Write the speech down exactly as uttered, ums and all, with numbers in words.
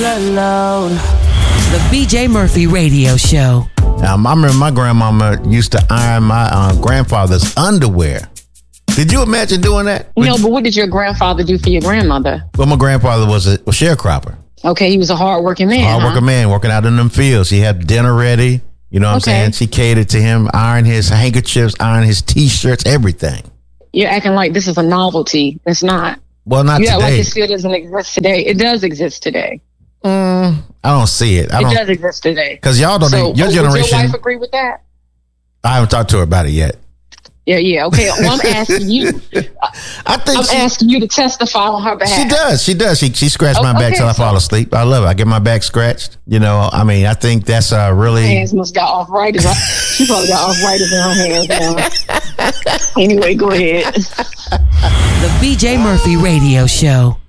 Alone. The B J Murphy Radio Show. Now, I remember my grandmama used to iron my uh, grandfather's underwear. Did you imagine doing that? No, but what did your grandfather do for your grandmother? Well, my grandfather was a, a sharecropper. Okay, he was a hard-working man. Hard-working huh? man, working out in them fields. He had dinner ready. You know what Okay. I'm saying? She catered to him, iron his handkerchiefs, iron his T-shirts, everything. You're acting like this is a novelty. It's not. Well, not You act like today. it still doesn't exist today. It does exist today. Mm, I don't see it. I It don't, does exist today. because y'all don't. So, your would generation. your wife agree with that? I haven't talked to her about it yet. Yeah, yeah. Okay, well, I'm asking you. I think I'm she, asking you to testify on her behalf. she does. She does. She she scratched Oh, my back okay, till I so- fall asleep. I love it. I get my back scratched. You know. I mean, I think that's uh, really. Hands must got arthritis. She probably got arthritis in her hands now. Anyway, go ahead. The B J Murphy Radio Show.